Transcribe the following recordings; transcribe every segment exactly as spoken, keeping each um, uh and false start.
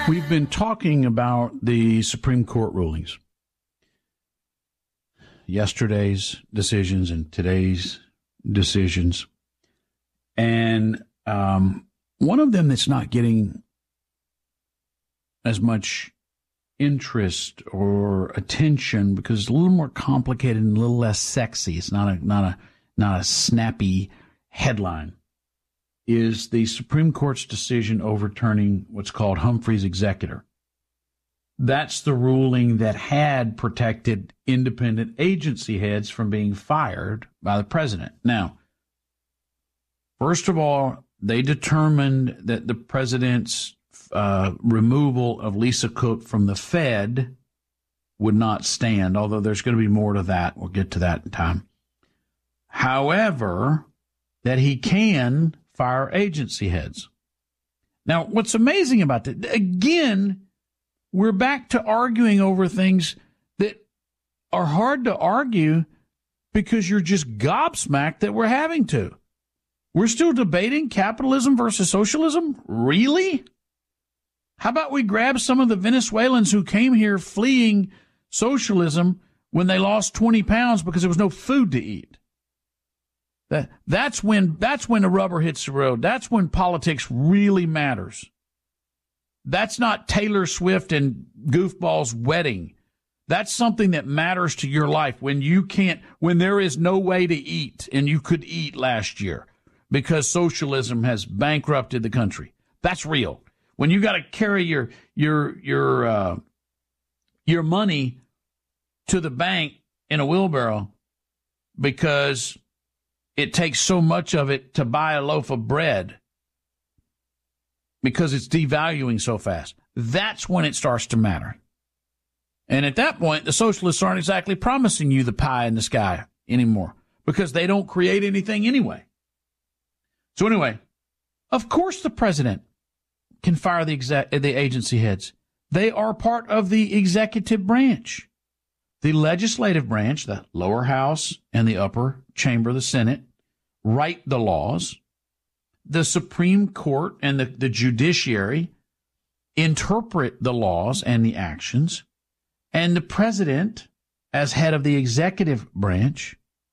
We've been talking about the Supreme Court rulings, yesterday's decisions and today's decisions. And um, one of them that's not getting as much interest or attention because it's a little more complicated and a little less sexy. It's not a not a not a snappy headline. Is the Supreme Court's decision overturning what's called Humphrey's executor. That's the ruling that had protected independent agency heads from being fired by the president. Now, first of all, they determined that the president's uh, removal of Lisa Cook from the Fed would not stand, although there's going to be more to that. We'll get to that in time. However, that he can fire agency heads. Now, what's amazing about that, again, we're back to arguing over things that are hard to argue because you're just gobsmacked that we're having to. We're still debating capitalism versus socialism? Really? How about we grab some of the Venezuelans who came here fleeing socialism when they lost twenty pounds because there was no food to eat? That, that's when that's when the rubber hits the road. That's when politics really matters. That's not Taylor Swift and goofball's wedding. That's something that matters to your life when you can't, when there is no way to eat and you could eat last year because socialism has bankrupted the country. That's real. When you got to carry your your your uh, your money to the bank in a wheelbarrow because it takes so much of it to buy a loaf of bread because it's devaluing so fast. That's when it starts to matter. And at that point, the socialists aren't exactly promising you the pie in the sky anymore because they don't create anything anyway. So anyway, of course the president can fire the exec- the agency heads. They are part of the executive branch. The legislative branch, the lower house and the upper chamber of the Senate, write the laws. The Supreme Court and the, the judiciary interpret the laws and the actions. And the president, as head of the executive branch,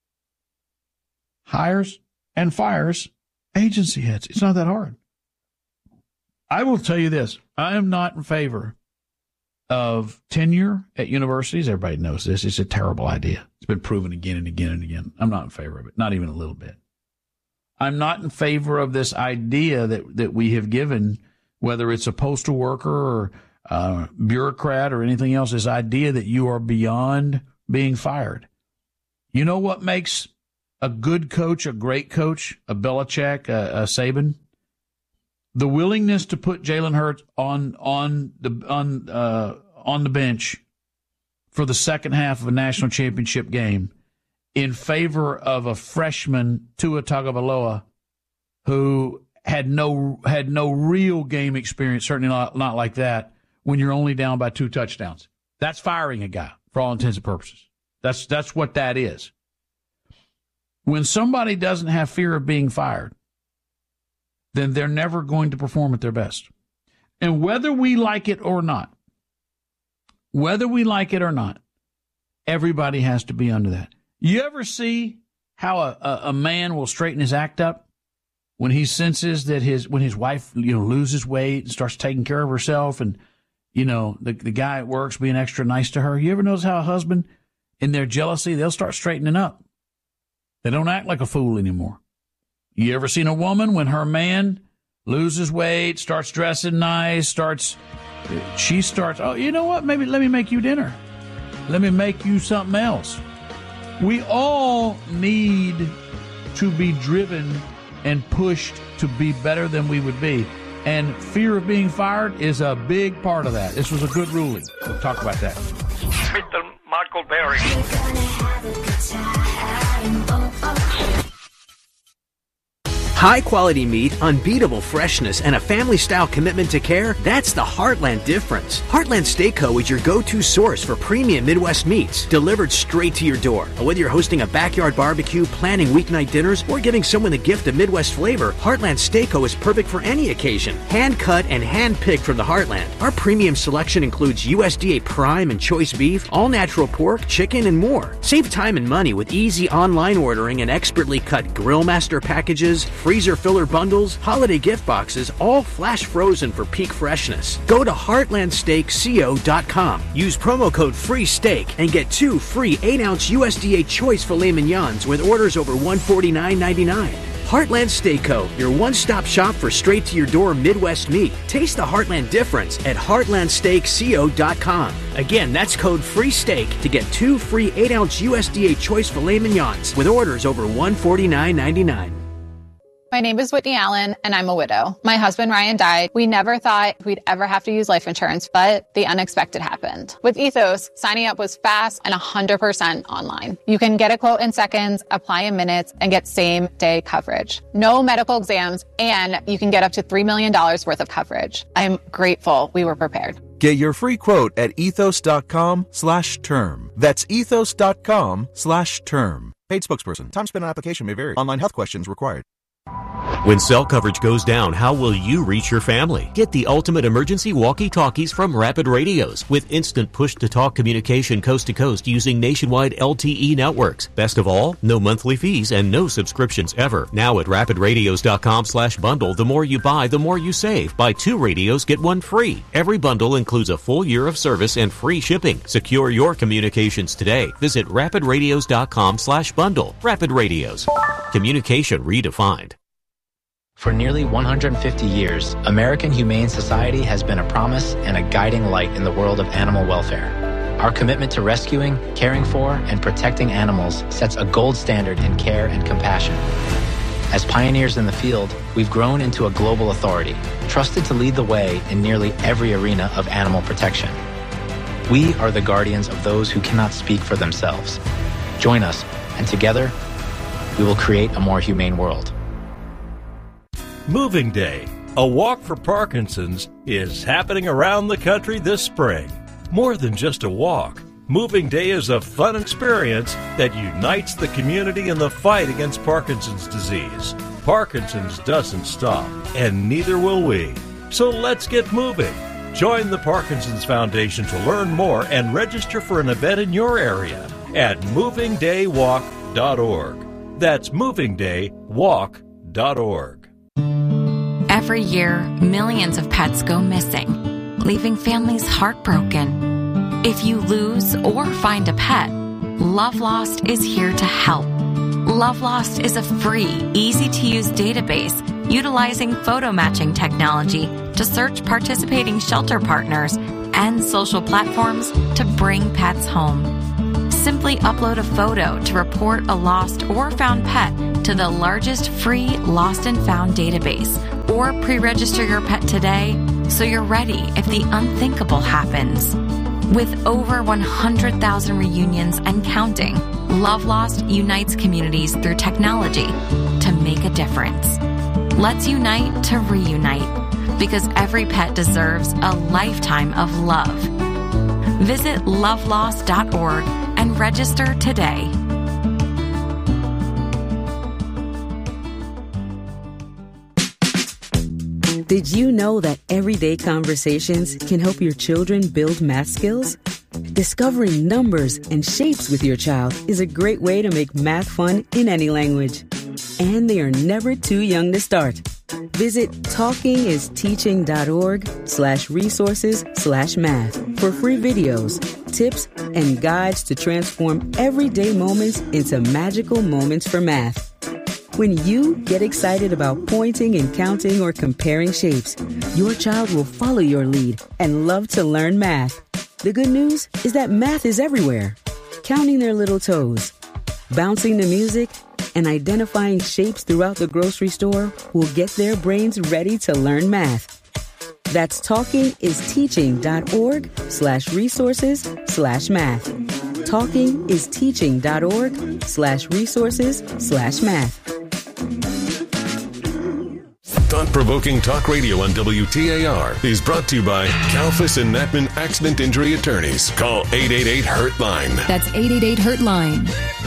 hires and fires agency heads. It's not that hard. I will tell you this. I am not in favor of tenure at universities. Everybody knows this. It's a terrible idea. It's been proven again and again and again. I'm not in favor of it, not even a little bit. I'm not in favor of this idea that, that we have given, whether it's a postal worker or a bureaucrat or anything else, this idea that you are beyond being fired. You know what makes a good coach a great coach, a Belichick, a, a Saban? The willingness to put Jalen Hurts on on the on uh, on the bench for the second half of a national championship game in favor of a freshman, Tua Tagovailoa, who had no had no real game experience, certainly not, not like that, when you're only down by two touchdowns. That's firing a guy for all intents and purposes. That's that's what that is. When somebody doesn't have fear of being fired, then they're never going to perform at their best. And whether we like it or not, whether we like it or not, everybody has to be under that. You ever see how a, a, a man will straighten his act up when he senses that his when his wife, you know, loses weight and starts taking care of herself, and you know the the guy at work's being extra nice to her? You ever notice how a husband, in their jealousy, they'll start straightening up? They don't act like a fool anymore. You ever seen a woman when her man loses weight, starts dressing nice, starts, she starts, oh, you know what? Maybe let me make you dinner. Let me make you something else. We all need to be driven and pushed to be better than we would be. And fear of being fired is a big part of that. This was a good ruling. We'll talk about that. Mister Michael Berry. High-quality meat, unbeatable freshness, and a family-style commitment to care, that's the Heartland difference. Heartland Steak Co. is your go-to source for premium Midwest meats, delivered straight to your door. Whether you're hosting a backyard barbecue, planning weeknight dinners, or giving someone the gift of Midwest flavor, Heartland Steak Co. is perfect for any occasion. Hand-cut and hand-picked from the Heartland. Our premium selection includes U S D A prime and choice beef, all-natural pork, chicken, and more. Save time and money with easy online ordering and expertly cut Grillmaster packages, freezer filler bundles, holiday gift boxes, all flash frozen for peak freshness. Go to heartland steak co dot com. Use promo code FREESTEAK and get two free eight ounce U S D A choice filet mignons with orders over one hundred forty-nine ninety-nine. Heartland Steak Co., your one-stop shop for straight-to-your-door Midwest meat. Taste the Heartland difference at heartland steak co dot com. Again, that's code FREESTEAK to get two free eight ounce U S D A choice filet mignons with orders over one hundred forty-nine ninety-nine. My name is Whitney Allen, and I'm a widow. My husband, Ryan, died. We never thought we'd ever have to use life insurance, but the unexpected happened. With Ethos, signing up was fast and one hundred percent online. You can get a quote in seconds, apply in minutes, and get same-day coverage. No medical exams, and you can get up to three million dollars worth of coverage. I'm grateful we were prepared. Get your free quote at ethos.com slash term. That's ethos.com slash term. Paid spokesperson. Time spent on application may vary. Online health questions required. When cell coverage goes down, how will you reach your family? Get the ultimate emergency walkie-talkies from Rapid Radios with instant push-to-talk communication coast to coast using nationwide L T E networks. Best of all, no monthly fees and no subscriptions ever. Now at rapidradios.com slash bundle, the more you buy, the more you save. Buy two radios, get one free. Every bundle includes a full year of service and free shipping. Secure your communications today. Visit rapidradios.com slash bundle. Rapid Radios. Communication redefined. For nearly one hundred fifty years, American Humane Society has been a promise and a guiding light in the world of animal welfare. Our commitment to rescuing, caring for, and protecting animals sets a gold standard in care and compassion. As pioneers in the field, we've grown into a global authority, trusted to lead the way in nearly every arena of animal protection. We are the guardians of those who cannot speak for themselves. Join us, and together, we will create a more humane world. Moving Day, a walk for Parkinson's, is happening around the country this spring. More than just a walk, Moving Day is a fun experience that unites the community in the fight against Parkinson's disease. Parkinson's doesn't stop, and neither will we. So let's get moving. Join the Parkinson's Foundation to learn more and register for an event in your area at moving day walk dot org. That's moving day walk dot org. Every year, millions of pets go missing, leaving families heartbroken. If you lose or find a pet, Love Lost is here to help. Love Lost is a free, easy-to-use database utilizing photo matching technology to search participating shelter partners and social platforms to bring pets home. Simply upload a photo to report a lost or found pet to the largest free lost and found database, or pre-register your pet today so you're ready if the unthinkable happens. With over one hundred thousand reunions and counting, Love Lost unites communities through technology to make a difference. Let's unite to reunite, because every pet deserves a lifetime of love. Visit love lost dot org and register today. Did you know that everyday conversations can help your children build math skills? Discovering numbers and shapes with your child is a great way to make math fun in any language. And they are never too young to start. Visit talkingisteaching.org slash resources slash math for free videos, tips, and guides to transform everyday moments into magical moments for math. When you get excited about pointing and counting or comparing shapes, your child will follow your lead and love to learn math. The good news is that math is everywhere. Counting their little toes, bouncing the music, and identifying shapes throughout the grocery store will get their brains ready to learn math. That's talkingisteaching.org slash resources slash math. talkingisteaching.org slash resources slash math. Thought-provoking talk radio on W T A R is brought to you by Kalfas and Natman Accident Injury Attorneys. Call eight eight eight, hurt line. That's eight eight eight, hurt line.